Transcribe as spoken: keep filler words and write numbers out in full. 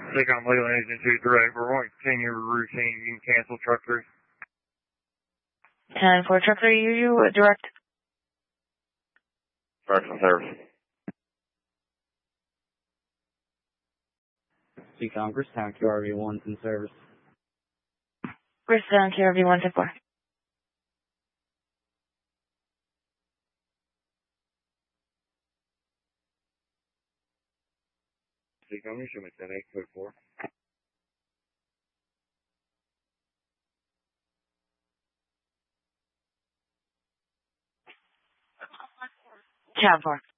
Seacom Leland Agent two Direct. We're going to continue routine. You can cancel truck three. ten four truck three, you, you uh, direct. Direct on service. Seacom, Christown Q R V one's in service. Christown Q R V one ten four. Seacom, you should make that eight code four. ten four.